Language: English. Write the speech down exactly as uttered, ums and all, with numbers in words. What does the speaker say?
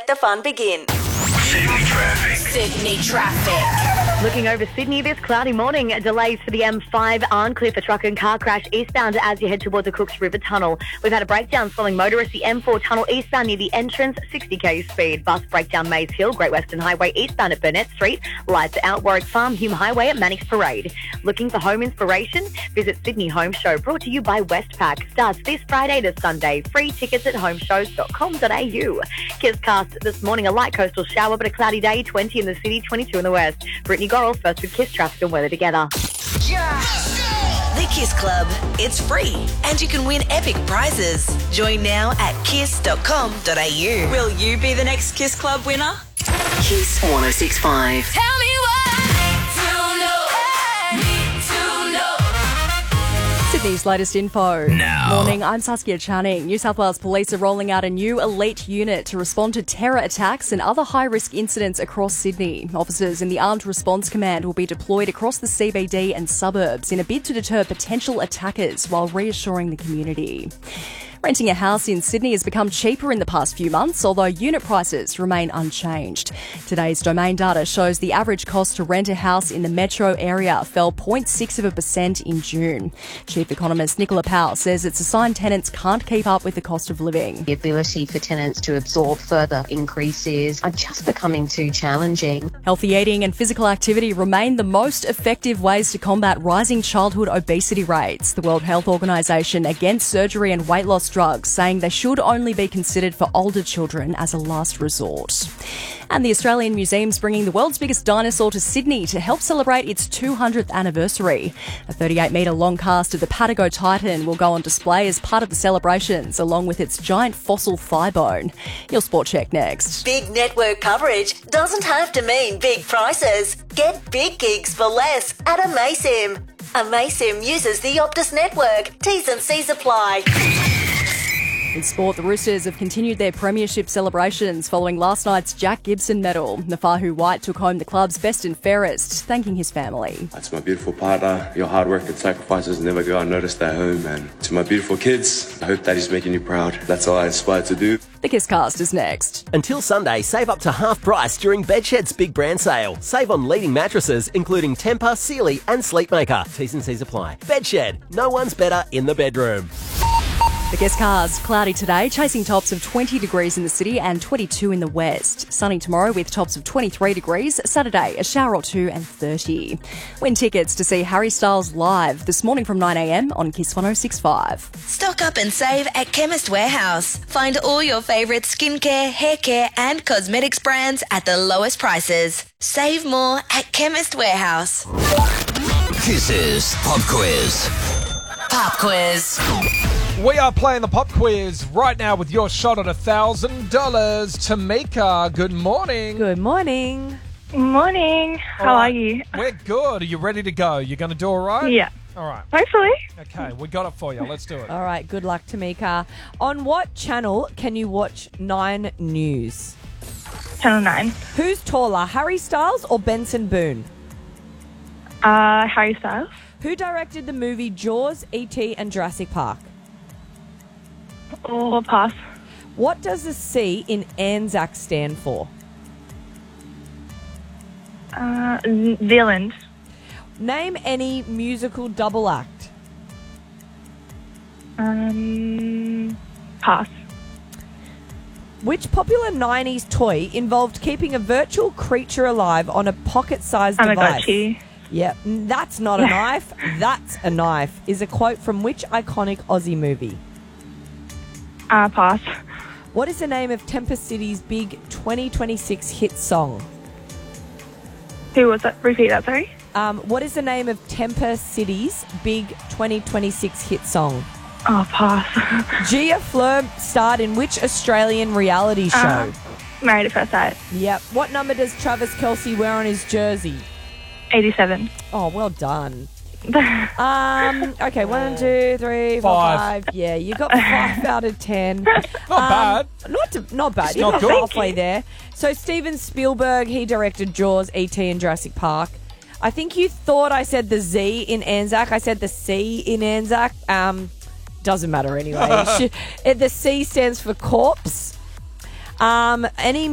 let the fun begin. Sydney traffic. Sydney traffic. Looking over Sydney this cloudy morning, delays for the M five aren't clear for truck and car crash eastbound as you head towards the Cooks River Tunnel. We've had a breakdown following motorists the M four tunnel eastbound near the entrance, sixty k speed. Bus breakdown Maze Hill, Great Western Highway eastbound at Burnett Street. Lights out Warwick Farm, Hume Highway at Mannix Parade. Looking for home inspiration? Visit Sydney Home Show, brought to you by Westpac. Starts this Friday to Sunday. Free tickets at homeshows dot com dot a u. Kisscast this morning, a light coastal shower but a cloudy day, twenty in the city, twenty-two in the west. Brittany Gorrell first with Kiss traffic and weather together. The Kiss Club. It's free and you can win epic prizes. Join now at kiss dot com dot a u. Will you be the next Kiss Club winner? Kiss one oh six point five. Tell me Sydney's latest info. Now. Morning, I'm Saskia Channing. New South Wales Police are rolling out a new elite unit to respond to terror attacks and other high-risk incidents across Sydney. Officers in the Armed Response Command will be deployed across the C B D and suburbs in a bid to deter potential attackers while reassuring the community. Renting a house in Sydney has become cheaper in the past few months, although unit prices remain unchanged. Today's Domain data shows the average cost to rent a house in the metro area fell zero point six of a percent in June. Chief economist Nicola Powell says it's a sign tenants can't keep up with the cost of living. The ability for tenants to absorb further increases are just becoming too challenging. Healthy eating and physical activity remain the most effective ways to combat rising childhood obesity rates. The World Health Organization against surgery and weight loss drugs, saying they should only be considered for older children as a last resort. And the Australian Museum's bringing the world's biggest dinosaur to Sydney to help celebrate its two hundredth anniversary. A thirty-eight metre long cast of the Patago Titan will go on display as part of the celebrations, along with its giant fossil thigh bone. Your Sport Check next. Big network coverage doesn't have to mean big prices. Get big gigs for less at Amaysim. Amaysim uses the Optus network. T's and C's apply. In sport, the Roosters have continued their premiership celebrations following last night's Jack Gibson medal. Nafahu White took home the club's best and fairest, thanking his family. To my beautiful partner, your hard work and sacrifices never go unnoticed at home. And to my beautiful kids, I hope Daddy's making you proud. That's all I aspire to do. The Kisscast is next. Until Sunday, save up to half price during Bedshed's big brand sale. Save on leading mattresses, including Tempur, Sealy and Sleepmaker. T's and C's apply. Bedshed. No one's better in the bedroom. The Kisscast, cloudy today, chasing tops of twenty degrees in the city and twenty-two in the west. Sunny tomorrow with tops of twenty-three degrees. Saturday, a shower or two and thirty. Win tickets to see Harry Styles live this morning from nine a m on Kiss one oh six point five. Stock up and save at Chemist Warehouse. Find all your favourite skincare, hair care and cosmetics brands at the lowest prices. Save more at Chemist Warehouse. This is Pop Quiz. Pop Quiz. We are playing the pop quiz right now with your shot at one thousand dollars. Tamika, good morning. Good morning. Morning. How All right. are you? We're good. Are you ready to go? You're going to do all right? Yeah. All right. Hopefully. Okay, we got it for you. Let's do it. All right, good luck, Tamika. On what channel can you watch Nine News? Channel nine. Who's taller, Harry Styles or Benson Boone? Uh, Harry Styles. Who directed the movie Jaws, E T and Jurassic Park? Or pass. What does the C in Anzac stand for? Uh, Zealand. Name any musical double act. Um, pass. Which popular nineties toy involved keeping a virtual creature alive on a pocket-sized device? Tamagotchi. Yep, that's not a knife. That's a knife is a quote from which iconic Aussie movie? Uh, pass. What is the name of Temper City's big twenty twenty-six hit song? Who was that? Repeat that, sorry. Um, what is the name of Temper City's big twenty twenty-six hit song? Oh, pass. Gia Fleur starred in which Australian reality show? Uh, Married at First Sight. Yep. What number does Travis Kelce wear on his jersey? eighty-seven. Oh, well done. um. Okay, one, two, three, four, Five. five. Yeah, you got five out of ten. Not Um, bad. Not to, not bad. It's You not got good. halfway there. So Steven Spielberg, he directed Jaws, E T and Jurassic Park. I think you thought I said the Z in Anzac. I said the C in Anzac. Um, doesn't matter anyway. The C stands for corpse. Um, any